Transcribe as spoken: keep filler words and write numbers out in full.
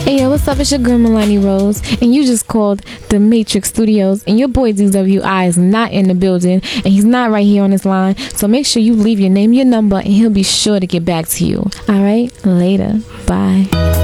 Hey yo, what's up? It's your girl Milani Rose, and you just called the Matrix Studios, and your boy D W I is not in the building, and he's not right here on this line, so make sure you leave your name, your number, and he'll be sure to get back to you. Alright? Later. Bye.